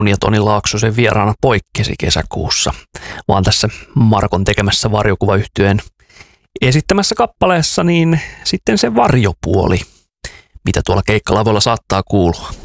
ja Toni Laaksosen vieraana poikkesi kesäkuussa, vaan tässä Markon tekemässä varjokuvayhtyeen esittämässä kappaleessa niin sitten se varjopuoli, mitä tuolla keikkalavoilla saattaa kuulua.